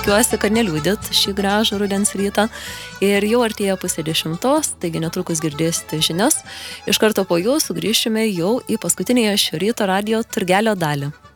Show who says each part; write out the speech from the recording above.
Speaker 1: tikiuosi, kad neliūdit šį gražų rudens rytą. Ir jau artėja 9:30, taigi netrukus girdėsite žinias. Iš karto po jų sugrįšime jau į paskutinėje šio ryto radijo turgelio dalį.